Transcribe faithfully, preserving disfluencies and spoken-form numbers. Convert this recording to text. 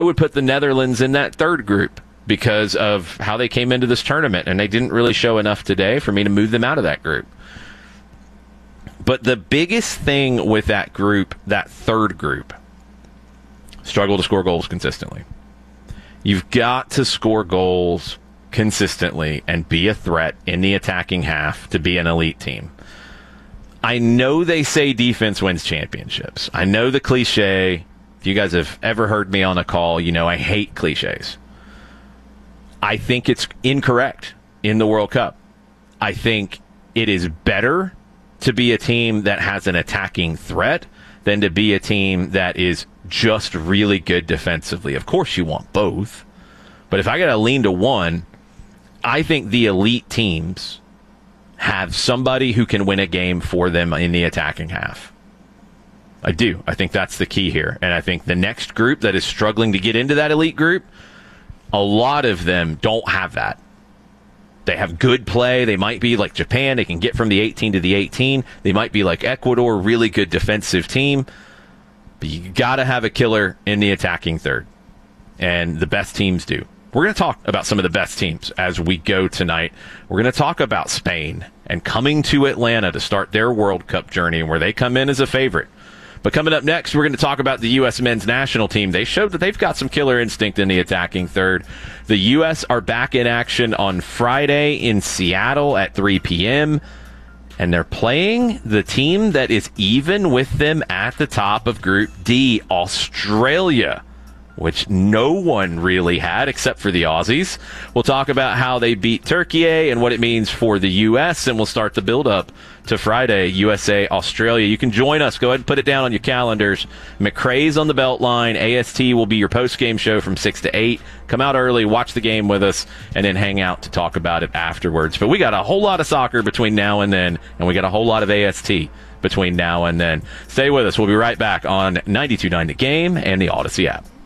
would put the Netherlands in that third group because of how they came into this tournament, and they didn't really show enough today for me to move them out of that group. But the biggest thing with that group, that third group, struggle to score goals consistently. You've got to score goals consistently and be a threat in the attacking half to be an elite team. I know they say defense wins championships. I know the cliche. If you guys have ever heard me on a call, you know I hate cliches. I think it's incorrect in the World Cup. I think it is better to be a team that has an attacking threat than to be a team that is just really good defensively. Of course you want both. But if I got to lean to one, I think the elite teams have somebody who can win a game for them in the attacking half. I do. I think that's the key here. And I think the next group that is struggling to get into that elite group, a lot of them don't have that. They have good play. They might be like Japan. They can get from the eighteen to the eighteen. They might be like Ecuador, really good defensive team. But you got to have a killer in the attacking third. And the best teams do. We're going to talk about some of the best teams as we go tonight. We're going to talk about Spain and coming to Atlanta to start their World Cup journey and where they come in as a favorite. But coming up next, we're going to talk about the U S men's national team. They showed that they've got some killer instinct in the attacking third. The U S are back in action on Friday in Seattle at three p.m., and they're playing the team that is even with them at the top of Group D, Australia, which no one really had except for the Aussies. We'll talk about how they beat Turkey and what it means for the U S, and we'll start the build-up to Friday, U S A, Australia. You can join us. Go ahead and put it down on your calendars. McRae's on the Beltline. A S T will be your post-game show from six to eight. Come out early, watch the game with us, and then hang out to talk about it afterwards. But we got a whole lot of soccer between now and then, and we got a whole lot of A S T between now and then. Stay with us. We'll be right back on ninety-two point nine The Game and the Odyssey app.